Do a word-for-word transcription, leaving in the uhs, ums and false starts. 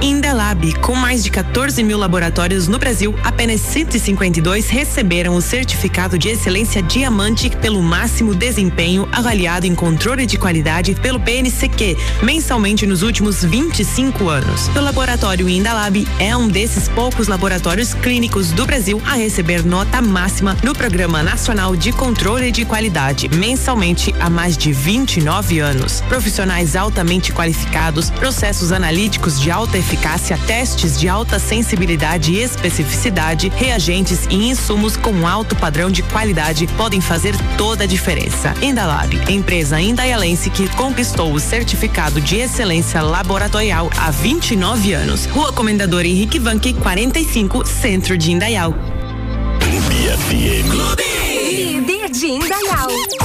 Indalab, com mais de quatorze mil laboratórios no Brasil, apenas cento e cinquenta e dois receberam o certificado de excelência diamante pelo máximo desempenho avaliado em controle de qualidade pelo P N C Q, mensalmente nos últimos vinte e cinco anos. O laboratório Indalab é um desses poucos laboratórios clínicos do Brasil a receber nota máxima no Programa Nacional de Controle de Qualidade, mensalmente há mais de vinte e nove anos. Profissionais altamente qualificados, processos analíticos de alta eficácia, testes de alta sensibilidade e especificidade, reagentes e insumos com alto padrão de qualidade podem fazer toda a diferença. Indalab, empresa indaialense que conquistou o certificado de excelência laboratorial há vinte e nove anos. Rua Comendador Henrique Vanque, quarenta e cinco, Centro de Indaial. Clube F M. Líder de Indaial.